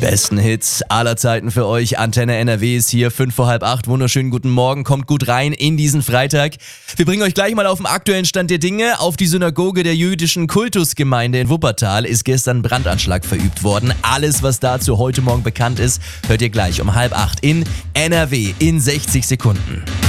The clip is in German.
besten Hits aller Zeiten für euch. Antenne NRW ist hier, 7:45. Wunderschönen guten Morgen, kommt gut rein in diesen Freitag. Wir bringen euch gleich mal auf den aktuellen Stand der Dinge. Auf die Synagoge der jüdischen Kultusgemeinde in Wuppertal ist gestern ein Brandanschlag verübt worden. Alles, was dazu heute Morgen bekannt ist, hört ihr gleich um 7:30 in NRW in 60 Sekunden.